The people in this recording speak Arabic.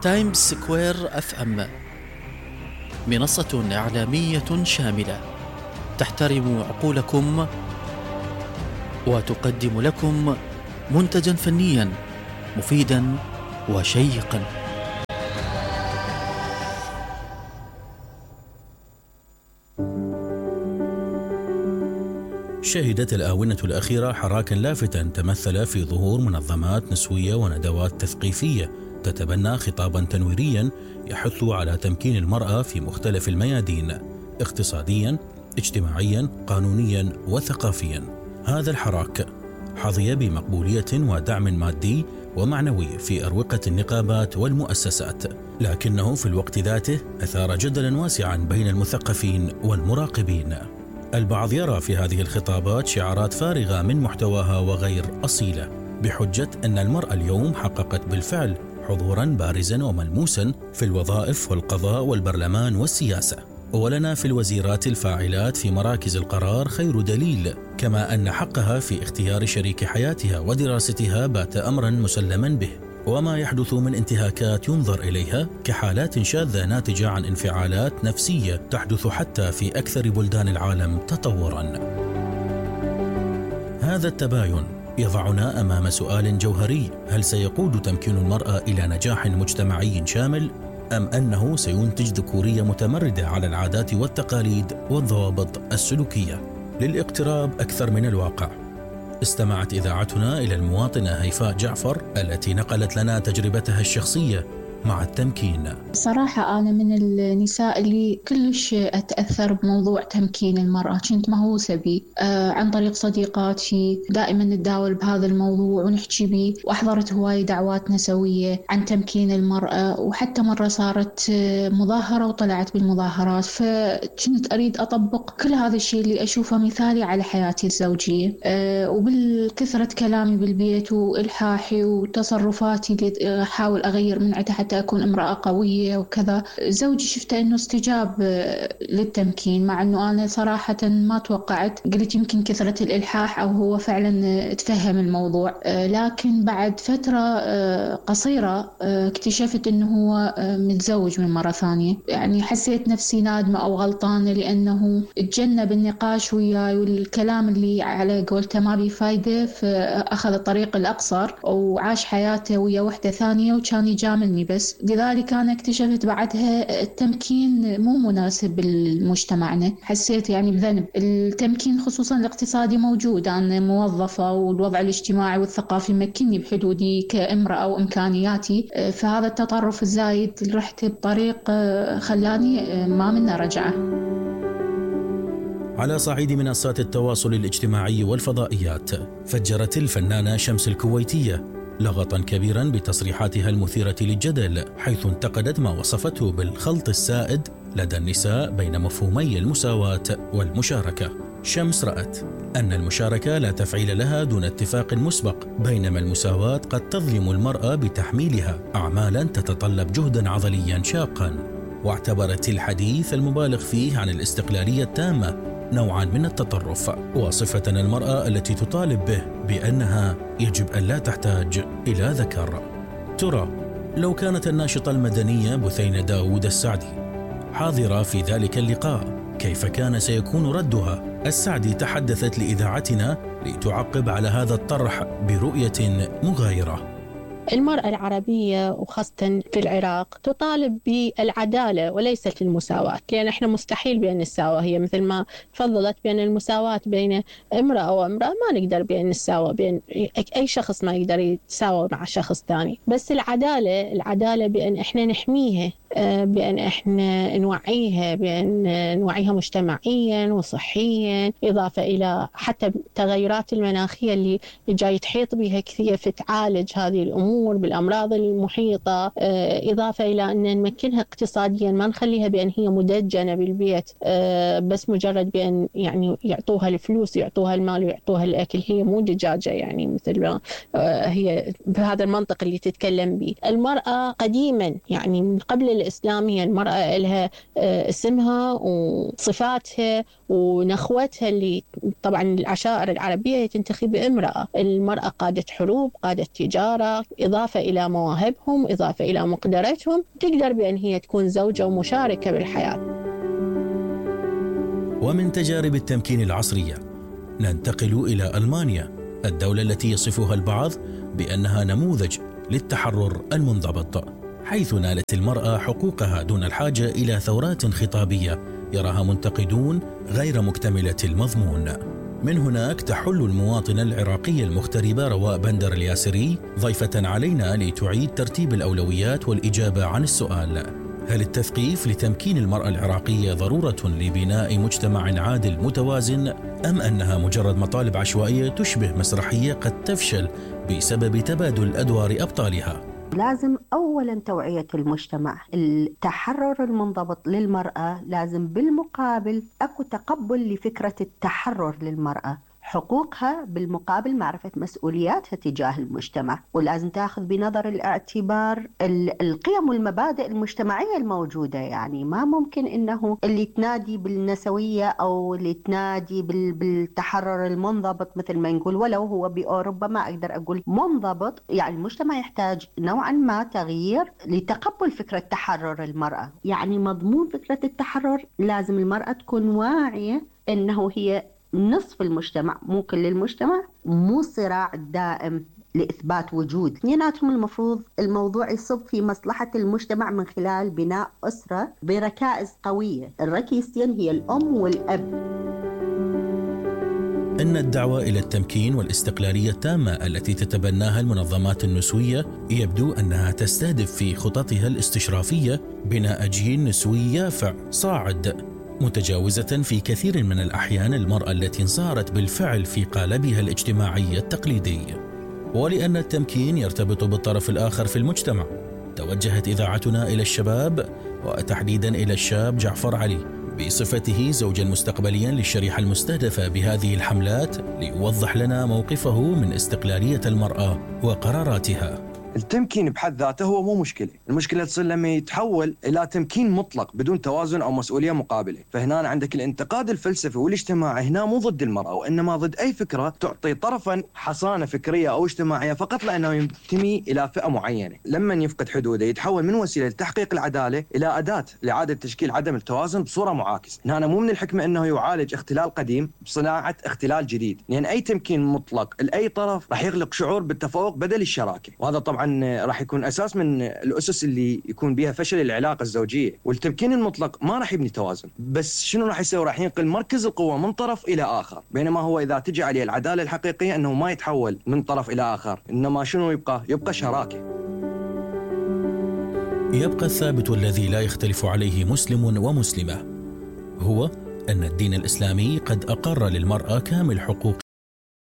تايمز سكوير FM منصة إعلامية شاملة تحترم عقولكم وتقدم لكم منتجا فنيا مفيدا وشيقا. شهدت الآونة الأخيرة حراكا لافتا تمثل في ظهور منظمات نسوية وندوات تثقيفية تتبنى خطابا تنويريا يحث على تمكين المرأة في مختلف الميادين، اقتصاديا، اجتماعيا، قانونيا وثقافيا. هذا الحراك حظي بمقبولية ودعم مادي ومعنوي في أروقة النقابات والمؤسسات، لكنه في الوقت ذاته أثار جدلا واسعا بين المثقفين والمراقبين. البعض يرى في هذه الخطابات شعارات فارغة من محتواها وغير أصيلة، بحجة أن المرأة اليوم حققت بالفعل حضورا بارزا وملموسا في الوظائف والقضاء والبرلمان والسياسة، ولنا في الوزيرات الفاعلات في مراكز القرار خير دليل، كما أن حقها في اختيار شريك حياتها ودراستها بات أمرا مسلما به، وما يحدث من انتهاكات ينظر إليها كحالات شاذة ناتجة عن انفعالات نفسية تحدث حتى في أكثر بلدان العالم تطورا. هذا التباين يضعنا أمام سؤال جوهري: هل سيقود تمكين المرأة إلى نجاح مجتمعي شامل، أم أنه سينتج ذكورية متمردة على العادات والتقاليد والضوابط السلوكية؟ للاقتراب أكثر من الواقع، استمعت إذاعتنا إلى المواطنة هيفاء جعفر التي نقلت لنا تجربتها الشخصية مع التمكين. صراحة أنا من النساء اللي كلش أتأثر بموضوع تمكين المرأة، كنت مهووسة به عن طريق صديقاتي، دائما نتداول بهذا الموضوع ونحكي به، وأحضرت هواي دعوات نسوية عن تمكين المرأة، وحتى مرة صارت مظاهرة وطلعت بالمظاهرات، فكنت أريد أطبق كل هذا الشيء اللي أشوفه مثالي على حياتي الزوجية. وبالكثرة كلامي بالبيت وإلحاحي وتصرفاتي اللي أحاول أغير من عدها حتى أكون امرأة قوية وكذا، زوجي شفته أنه استجاب للتمكين، مع أنه أنا صراحة ما توقعت، قلت يمكن كثرة الإلحاح أو هو فعلا تفهم الموضوع. لكن بعد فترة قصيرة اكتشفت أنه هو متزوج من مرة ثانية. يعني حسيت نفسي نادمة أو غلطانة لأنه تجنب النقاش وياي والكلام اللي على قولته ما بيه فايدة، فأخذ الطريق الأقصر وعاش حياته ويا وحدة ثانية وكان يجاملني بس. لذلك أنا اكتشفت بعدها التمكين مو مناسب لمجتمعنا، حسيت يعني بذنب. التمكين خصوصا الاقتصادي موجود، أنا موظفة والوضع الاجتماعي والثقافي مكنني بحدودي كامرأة وإمكانياتي، فهذا التطرف الزايد رحت بطريق خلاني ما منه رجعة. على صعيد منصات التواصل الاجتماعي والفضائيات، فجرت الفنانة شمس الكويتية لغطا كبيرا بتصريحاتها المثيرة للجدل، حيث انتقدت ما وصفته بالخلط السائد لدى النساء بين مفهومي المساواة والمشاركة. شمس رأت أن المشاركة لا تفعيل لها دون اتفاق مسبق، بينما المساواة قد تظلم المرأة بتحميلها أعمالا تتطلب جهدا عضليا شاقا، واعتبرت الحديث المبالغ فيه عن الاستقلالية التامة نوعا من التطرف، واصفة المرأة التي تطالب به بأنها يجب أن لا تحتاج إلى ذكر. ترى لو كانت الناشطة المدنية بثينة داود السعدي حاضرة في ذلك اللقاء، كيف كان سيكون ردها؟ السعدي تحدثت لإذاعتنا لتعقب على هذا الطرح برؤية مغايرة. المرأة العربية وخاصة في العراق تطالب بالعدالة وليست المساواة، لأن احنا مستحيل بأن نساوى، هي مثل ما فضلت بأن المساواة بين امرأة وامرأة، ما نقدر بأن نساوى، بأن أي شخص ما يقدر يتساوى مع شخص ثاني. بس العدالة بأن احنا نحميها، بأن احنا نوعيها، بأن نوعيها مجتمعيا وصحيا، إضافة إلى حتى التغيرات المناخية اللي جاي تحيط بها كثير، فتعالج هذه الأمور بالأمراض المحيطة، إضافة إلى أن نمكنها اقتصاديا، ما نخليها بأن هي مدجنة بالبيت بس مجرد بأن يعني يعطوها الفلوس، يعطوها المال ويعطوها الأكل، هي مو دجاجة يعني مثل ما هي بهذا المنطق اللي تتكلم به. المرأة قديما يعني من قبل الإسلامية المرأة لها اسمها وصفاتها ونخوتها، اللي طبعا العشائر العربية تنتخب بامرأة. المرأة قادت حروب، قادت تجارة، إضافة إلى مواهبهم، إضافة إلى مقدرتهم، تقدر بأن هي تكون زوجة ومشاركة بالحياة. ومن تجارب التمكين العصرية ننتقل إلى ألمانيا، الدولة التي يصفها البعض بأنها نموذج للتحرر المنضبط، حيث نالت المرأة حقوقها دون الحاجة إلى ثورات خطابية يراها منتقدون غير مكتملة المضمون. من هناك تحل المواطنة العراقية المغتربة رواء بندر الياسري ضيفة علينا لتعيد ترتيب الأولويات والإجابة عن السؤال: هل التثقيف لتمكين المرأة العراقية ضرورة لبناء مجتمع عادل متوازن، أم أنها مجرد مطالب عشوائية تشبه مسرحية قد تفشل بسبب تبادل أدوار أبطالها؟ لازم أولا توعية المجتمع. التحرر المنضبط للمرأة لازم بالمقابل أكو تقبل لفكرة التحرر للمرأة، حقوقها بالمقابل معرفة مسؤولياتها تجاه المجتمع، ولازم تأخذ بنظر الاعتبار القيم والمبادئ المجتمعية الموجودة. يعني ما ممكن إنه اللي تنادي بالنسوية أو اللي تنادي بالتحرر المنضبط مثل ما نقول، ولو هو بأوروبا ما أقدر أقول منضبط. يعني المجتمع يحتاج نوعا ما تغيير لتقبل فكرة تحرر المرأة. يعني مضمون فكرة التحرر لازم المرأة تكون واعية إنه هي نصف المجتمع، مو كل المجتمع، مو صراع دائم لإثبات وجود. اثنيناتهم المفروض الموضوع يصب في مصلحة المجتمع من خلال بناء أسرة بركائز قوية. الركيزتين هي الأم والأب. إن الدعوة إلى التمكين والاستقلالية التامة التي تتبناها المنظمات النسوية يبدو أنها تستهدف في خططها الاستشرافية بناء جيل نسوي يافع صاعد، متجاوزة في كثير من الأحيان المرأة التي انصهرت بالفعل في قالبها الاجتماعي التقليدي. ولأن التمكين يرتبط بالطرف الآخر في المجتمع، توجهت إذاعتنا إلى الشباب، وتحديدا إلى الشاب جعفر علي بصفته زوجا مستقبليا للشريحة المستهدفة بهذه الحملات، ليوضح لنا موقفه من استقلالية المرأة وقراراتها. التمكين بحد ذاته هو مو مشكلة، المشكلة تصير لما يتحول إلى تمكين مطلق بدون توازن أو مسؤولية مقابلة. فهنا عندك الانتقاد الفلسفي والاجتماعي هنا مو ضد المرأة، وإنما ضد أي فكرة تعطي طرفا حصانة فكرية أو اجتماعية فقط لأنه ينتمي إلى فئة معينة. لما يفقد حدوده يتحول من وسيلة لتحقيق العدالة إلى أداة لإعادة تشكيل عدم التوازن بصورة معاكسة. هنا مو من الحكمة أنه يعالج اختلال قديم بصناعة اختلال جديد، لأن أي تمكين مطلق لأي طرف راح يخلق شعور بالتفوق بدل الشراكة، وهذا طبعا راح يكون أساس من الأسس اللي يكون بها فشل العلاقة الزوجية. والتمكين المطلق ما راح يبني توازن، بس شنو راح يسوي؟ راح ينقل مركز القوة من طرف إلى آخر. بينما هو إذا تجي عليه العدالة الحقيقية أنه ما يتحول من طرف إلى آخر، إنما شنو يبقى شراكة. يبقى الثابت والذي لا يختلف عليه مسلم ومسلمة، هو أن الدين الإسلامي قد أقر للمرأة كامل حقوق